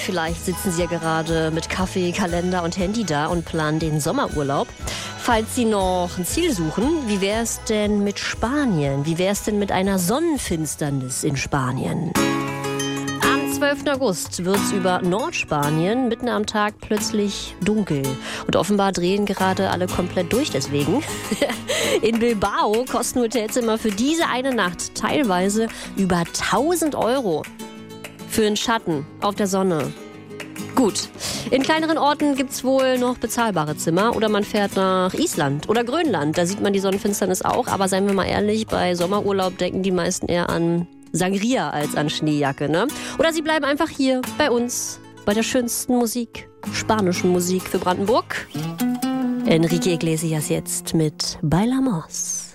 Vielleicht sitzen Sie ja gerade mit Kaffee, Kalender und Handy da und planen den Sommerurlaub. Falls Sie noch ein Ziel suchen, wie wäre es denn mit Spanien? Wie wäre es denn mit einer Sonnenfinsternis in Spanien? Am 12. August wird es über Nordspanien mitten am Tag plötzlich dunkel. Und offenbar drehen gerade alle komplett durch deswegen. In Bilbao kosten Hotelzimmer für diese eine Nacht teilweise über 1.000 Euro. Für einen Schatten auf der Sonne. Gut, in kleineren Orten gibt es wohl noch bezahlbare Zimmer oder man fährt nach Island oder Grönland. Da sieht man die Sonnenfinsternis auch, aber seien wir mal ehrlich, bei Sommerurlaub denken die meisten eher an Sangria als an Schneejacke, ne? Oder sie bleiben einfach hier bei uns, bei der schönsten Musik, spanischen Musik für Brandenburg. Enrique Iglesias jetzt mit Bailamos.